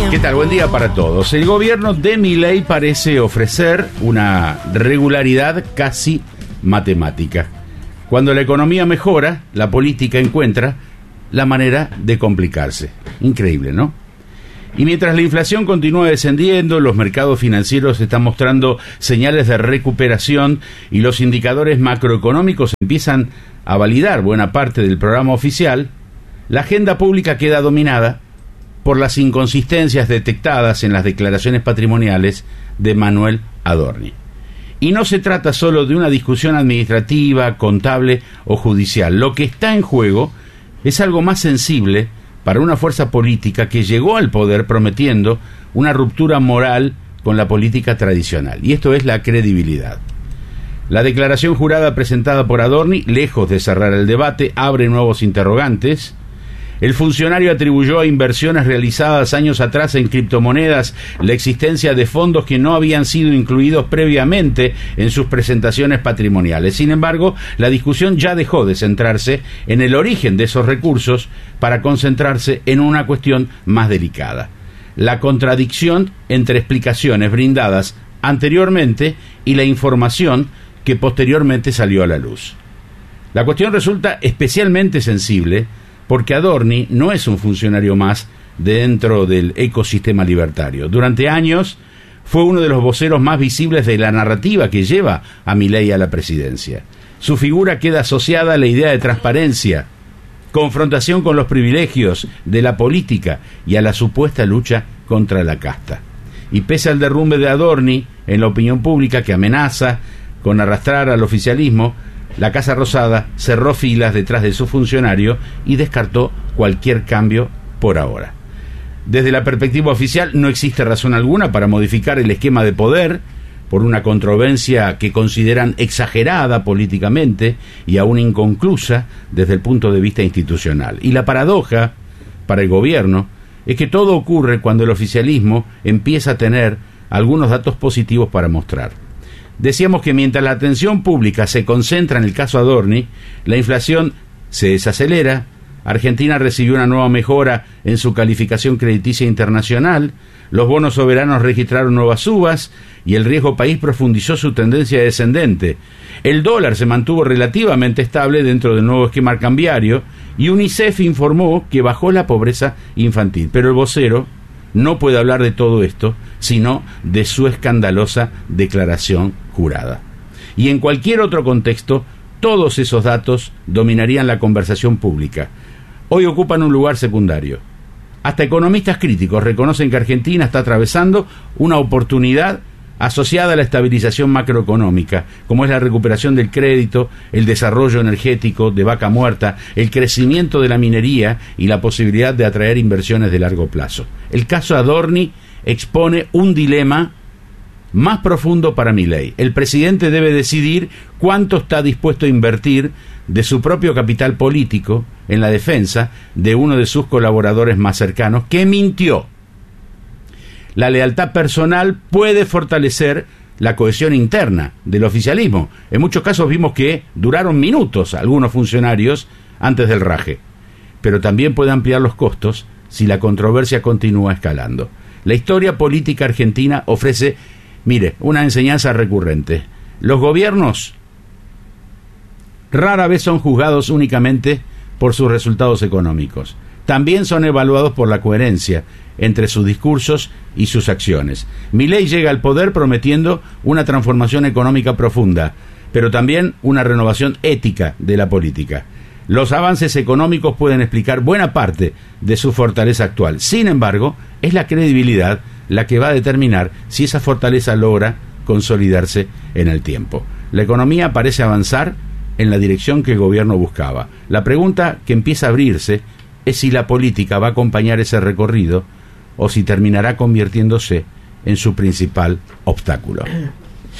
¿Qué tal? Buen día para todos. El gobierno de Milei parece ofrecer una regularidad casi matemática. Cuando la economía mejora, la política encuentra la manera de complicarse. Increíble, ¿no? Y mientras la inflación continúa descendiendo, los mercados financieros están mostrando señales de recuperación y los indicadores macroeconómicos empiezan a validar buena parte del programa oficial, la agenda pública queda dominada por las inconsistencias detectadas en las declaraciones patrimoniales de Manuel Adorni. Y no se trata solo de una discusión administrativa, contable o judicial. Lo que está en juego es algo más sensible para una fuerza política que llegó al poder prometiendo una ruptura moral con la política tradicional. Y esto es la credibilidad. La declaración jurada presentada por Adorni, lejos de cerrar el debate, abre nuevos interrogantes. El funcionario atribuyó a inversiones realizadas años atrás en criptomonedas la existencia de fondos que no habían sido incluidos previamente en sus presentaciones patrimoniales. Sin embargo, la discusión ya dejó de centrarse en el origen de esos recursos para concentrarse en una cuestión más delicada: la contradicción entre explicaciones brindadas anteriormente y la información que posteriormente salió a la luz. La cuestión resulta especialmente sensible porque Adorni no es un funcionario más dentro del ecosistema libertario. Durante años fue uno de los voceros más visibles de la narrativa que lleva a Milei a la presidencia. Su figura queda asociada a la idea de transparencia, confrontación con los privilegios de la política y a la supuesta lucha contra la casta. Y pese al derrumbe de Adorni en la opinión pública, que amenaza con arrastrar al oficialismo, la Casa Rosada cerró filas detrás de su funcionario y descartó cualquier cambio por ahora. Desde la perspectiva oficial no existe razón alguna para modificar el esquema de poder por una controversia que consideran exagerada políticamente y aún inconclusa desde el punto de vista institucional. Y la paradoja para el gobierno es que todo ocurre cuando el oficialismo empieza a tener algunos datos positivos para mostrar. Decíamos que mientras la atención pública se concentra en el caso Adorni, la inflación se desacelera, Argentina recibió una nueva mejora en su calificación crediticia internacional, los bonos soberanos registraron nuevas subas y el riesgo país profundizó su tendencia descendente. El dólar se mantuvo relativamente estable dentro del nuevo esquema cambiario y UNICEF informó que bajó la pobreza infantil. Pero el vocero no puede hablar de todo esto, sino de su escandalosa declaración jurada. Y en cualquier otro contexto, todos esos datos dominarían la conversación pública. Hoy ocupan un lugar secundario. Hasta economistas críticos reconocen que Argentina está atravesando una oportunidad asociada a la estabilización macroeconómica, como es la recuperación del crédito, el desarrollo energético de Vaca Muerta, el crecimiento de la minería y la posibilidad de atraer inversiones de largo plazo. El caso Adorni expone un dilema más profundo para Milei. El presidente debe decidir cuánto está dispuesto a invertir de su propio capital político en la defensa de uno de sus colaboradores más cercanos, que mintió. La lealtad personal puede fortalecer la cohesión interna del oficialismo. En muchos casos vimos que duraron minutos algunos funcionarios antes del raje, pero también puede ampliar los costos si la controversia continúa escalando. La historia política argentina ofrece, una enseñanza recurrente. Los gobiernos rara vez son juzgados únicamente por sus resultados económicos. También son evaluados por la coherencia entre sus discursos y sus acciones. Milei llega al poder prometiendo una transformación económica profunda, pero también una renovación ética de la política. Los avances económicos pueden explicar buena parte de su fortaleza actual. Sin embargo, es la credibilidad la que va a determinar si esa fortaleza logra consolidarse en el tiempo. La economía parece avanzar en la dirección que el gobierno buscaba. La pregunta que empieza a abrirse es si la política va a acompañar ese recorrido o si terminará convirtiéndose en su principal obstáculo.